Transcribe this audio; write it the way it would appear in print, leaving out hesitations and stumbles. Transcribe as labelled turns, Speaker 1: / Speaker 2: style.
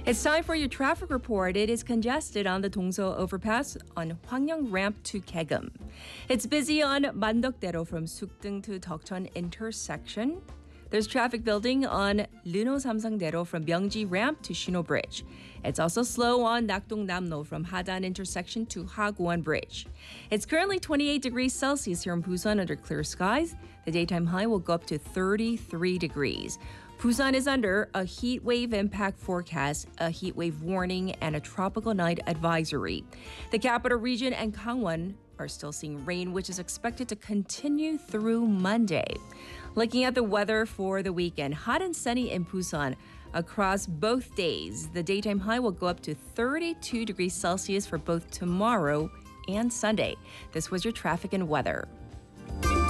Speaker 1: It's time for your traffic report. It is congested on the Dongso overpass on Hwangryong ramp to Kaegum. It's busy on Mandokdaero from Sukdeung to Deokcheon intersection. There's traffic building on Luno Samsangdaero from Myeongji ramp to Shino Bridge. It's also slow on Nakdong Namno from Hadan intersection to Hagwon Bridge. It's currently 28 degrees Celsius here in Busan under clear skies. The daytime high will go up to 33 degrees. Busan is under a heat wave impact forecast, a heat wave warning, and a tropical night advisory. The capital region and Gangwon are still seeing rain, which is expected to continue through Monday. Looking at the weather for the weekend, hot and sunny in Busan across both days. The daytime high will go up to 32 degrees Celsius for both tomorrow and Sunday. This was your traffic and weather.